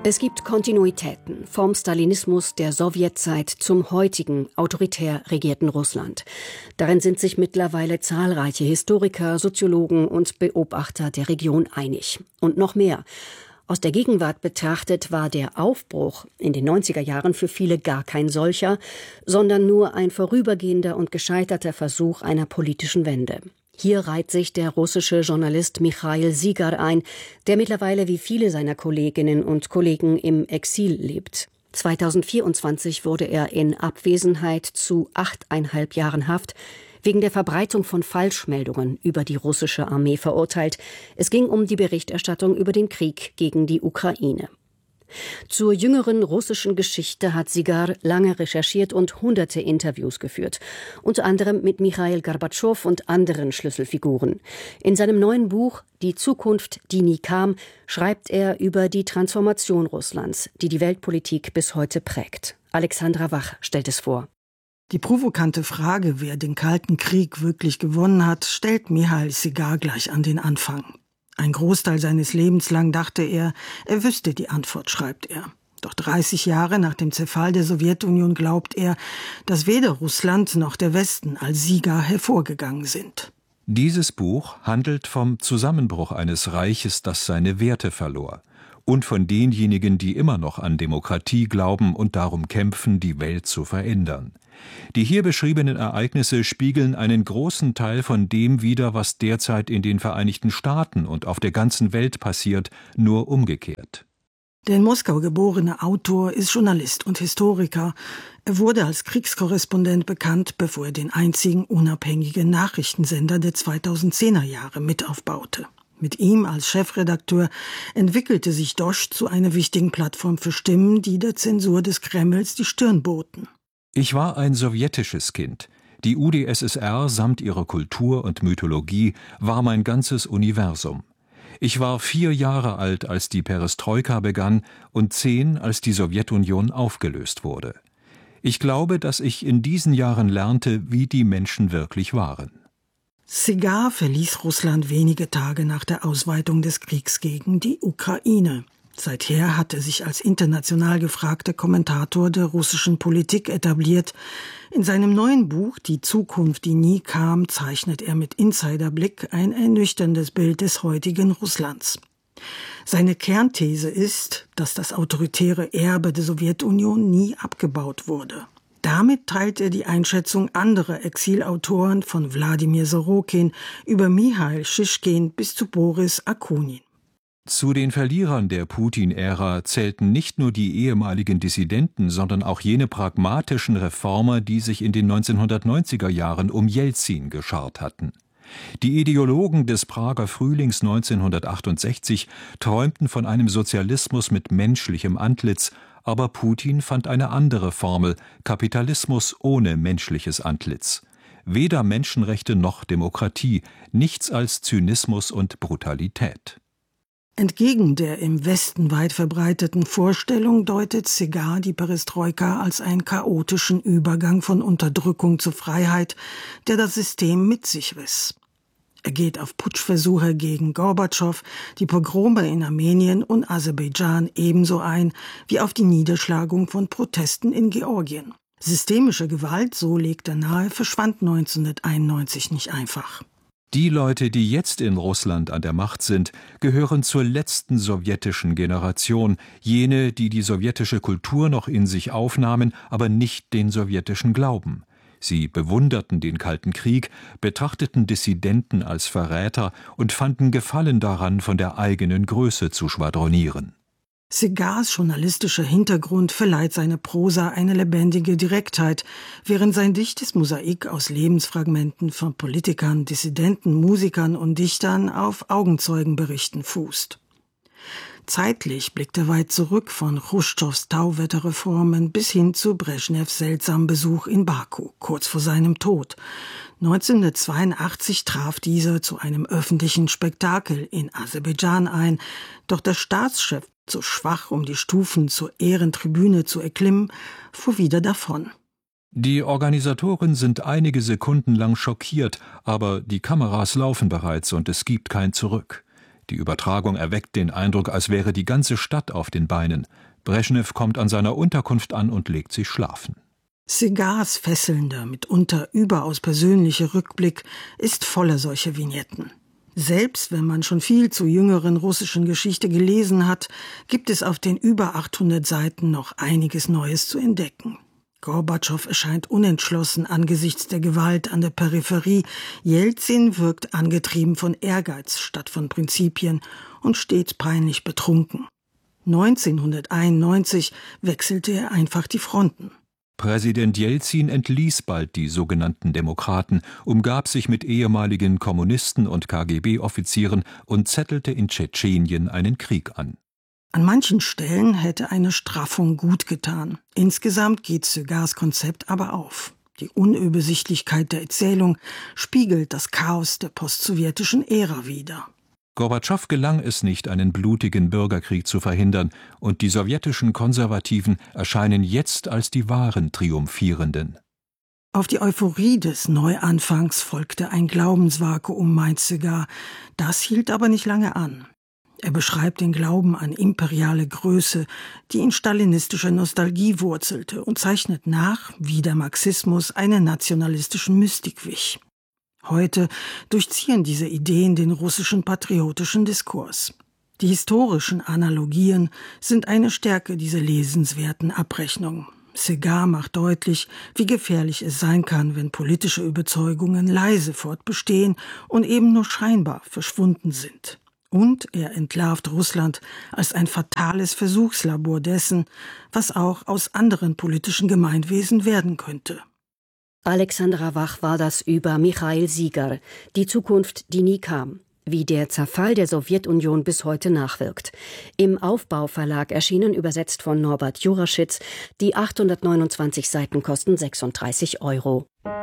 Es gibt Kontinuitäten vom Stalinismus der Sowjetzeit zum heutigen autoritär regierten Russland. Darin sind sich mittlerweile zahlreiche Historiker, Soziologen und Beobachter der Region einig. Und noch mehr. Aus der Gegenwart betrachtet war der Aufbruch in den 90er Jahren für viele gar kein solcher, sondern nur ein vorübergehender und gescheiterter Versuch einer politischen Wende. Hier reiht sich der russische Journalist Michail Zygar ein, der mittlerweile wie viele seiner Kolleginnen und Kollegen im Exil lebt. 2024 wurde er in Abwesenheit zu 8,5 Jahren Haft wegen der Verbreitung von Falschmeldungen über die russische Armee verurteilt. Es ging um die Berichterstattung über den Krieg gegen die Ukraine. Zur jüngeren russischen Geschichte hat Zygar lange recherchiert und hunderte Interviews geführt, unter anderem mit Michail Gorbatschow und anderen Schlüsselfiguren. In seinem neuen Buch »Die Zukunft, die nie kam« schreibt er über die Transformation Russlands, die die Weltpolitik bis heute prägt. Alexandra Wach stellt es vor. Die provokante Frage, wer den Kalten Krieg wirklich gewonnen hat, stellt Michail Zygar gleich an den Anfang. Ein Großteil seines Lebens lang dachte er wüsste die Antwort, schreibt er. Doch 30 Jahre nach dem Zerfall der Sowjetunion glaubt er, dass weder Russland noch der Westen als Sieger hervorgegangen sind. Dieses Buch handelt vom Zusammenbruch eines Reiches, das seine Werte verlor, und von denjenigen, die immer noch an Demokratie glauben und darum kämpfen, die Welt zu verändern. Die hier beschriebenen Ereignisse spiegeln einen großen Teil von dem wider, was derzeit in den Vereinigten Staaten und auf der ganzen Welt passiert, nur umgekehrt. Der in Moskau geborene Autor ist Journalist und Historiker. Er wurde als Kriegskorrespondent bekannt, bevor er den einzigen unabhängigen Nachrichtensender der 2010er Jahre mit aufbaute. Mit ihm als Chefredakteur entwickelte sich Dosch zu einer wichtigen Plattform für Stimmen, die der Zensur des Kremls die Stirn boten. Ich war ein sowjetisches Kind. Die UdSSR samt ihrer Kultur und Mythologie war mein ganzes Universum. Ich war 4 Jahre alt, als die Perestroika begann, und 10, als die Sowjetunion aufgelöst wurde. Ich glaube, dass ich in diesen Jahren lernte, wie die Menschen wirklich waren. Zygar verließ Russland wenige Tage nach der Ausweitung des Kriegs gegen die Ukraine. Seither hat er sich als international gefragter Kommentator der russischen Politik etabliert. In seinem neuen Buch »Die Zukunft, die nie kam« zeichnet er mit Insiderblick ein ernüchterndes Bild des heutigen Russlands. Seine Kernthese ist, dass das autoritäre Erbe der Sowjetunion nie abgebaut wurde. Damit teilt er die Einschätzung anderer Exilautoren von Wladimir Sorokin über Michail Schischkin bis zu Boris Akunin. Zu den Verlierern der Putin-Ära zählten nicht nur die ehemaligen Dissidenten, sondern auch jene pragmatischen Reformer, die sich in den 1990er Jahren um Jelzin geschart hatten. Die Ideologen des Prager Frühlings 1968 träumten von einem Sozialismus mit menschlichem Antlitz, aber Putin fand eine andere Formel: Kapitalismus ohne menschliches Antlitz. Weder Menschenrechte noch Demokratie, nichts als Zynismus und Brutalität. Entgegen der im Westen weit verbreiteten Vorstellung deutet Zygar die Perestroika als einen chaotischen Übergang von Unterdrückung zu Freiheit, der das System mit sich riss. Er geht auf Putschversuche gegen Gorbatschow, die Pogrome in Armenien und Aserbaidschan ebenso ein wie auf die Niederschlagung von Protesten in Georgien. Systemische Gewalt, so legt er nahe, verschwand 1991 nicht einfach. Die Leute, die jetzt in Russland an der Macht sind, gehören zur letzten sowjetischen Generation, jene, die die sowjetische Kultur noch in sich aufnahmen, aber nicht den sowjetischen Glauben. Sie bewunderten den Kalten Krieg, betrachteten Dissidenten als Verräter und fanden Gefallen daran, von der eigenen Größe zu schwadronieren. Zygars journalistischer Hintergrund verleiht seiner Prosa eine lebendige Direktheit, während sein dichtes Mosaik aus Lebensfragmenten von Politikern, Dissidenten, Musikern und Dichtern auf Augenzeugenberichten fußt. Zeitlich blickt er weit zurück, von Chruschtschows Tauwetterreformen bis hin zu Breschnews seltsamen Besuch in Baku, kurz vor seinem Tod. 1982 traf dieser zu einem öffentlichen Spektakel in Aserbaidschan ein, doch der Staatschef, zu schwach, um die Stufen zur Ehrentribüne zu erklimmen, fuhr wieder davon. Die Organisatoren sind einige Sekunden lang schockiert, aber die Kameras laufen bereits und es gibt kein Zurück. Die Übertragung erweckt den Eindruck, als wäre die ganze Stadt auf den Beinen. Breschnew kommt an seiner Unterkunft an und legt sich schlafen. Segars fesselnder, mitunter überaus persönlicher Rückblick ist voller solcher Vignetten. Selbst wenn man schon viel zur jüngeren russischen Geschichte gelesen hat, gibt es auf den über 800 Seiten noch einiges Neues zu entdecken. Gorbatschow erscheint unentschlossen angesichts der Gewalt an der Peripherie. Jelzin wirkt angetrieben von Ehrgeiz statt von Prinzipien und stets peinlich betrunken. 1991 wechselte er einfach die Fronten. Präsident Jelzin entließ bald die sogenannten Demokraten, umgab sich mit ehemaligen Kommunisten und KGB-Offizieren und zettelte in Tschetschenien einen Krieg an. An manchen Stellen hätte eine Straffung gut getan. Insgesamt geht Segars Konzept aber auf. Die Unübersichtlichkeit der Erzählung spiegelt das Chaos der postsowjetischen Ära wider. Gorbatschow gelang es nicht, einen blutigen Bürgerkrieg zu verhindern, und die sowjetischen Konservativen erscheinen jetzt als die wahren Triumphierenden. Auf die Euphorie des Neuanfangs folgte ein Glaubensvakuum, meint Segar. Das hielt aber nicht lange an. Er beschreibt den Glauben an imperiale Größe, die in stalinistischer Nostalgie wurzelte, und zeichnet nach, wie der Marxismus einer nationalistischen Mystik wich. Heute durchziehen diese Ideen den russischen patriotischen Diskurs. Die historischen Analogien sind eine Stärke dieser lesenswerten Abrechnung. Segar macht deutlich, wie gefährlich es sein kann, wenn politische Überzeugungen leise fortbestehen und eben nur scheinbar verschwunden sind. Und er entlarvt Russland als ein fatales Versuchslabor dessen, was auch aus anderen politischen Gemeinwesen werden könnte. Alexandra Wach war das über Michail Sieger, Die Zukunft, die nie kam, wie der Zerfall der Sowjetunion bis heute nachwirkt. Im Aufbau-Verlag erschienen, übersetzt von Norbert Juraschitz. Die 829 Seiten kosten 36 €.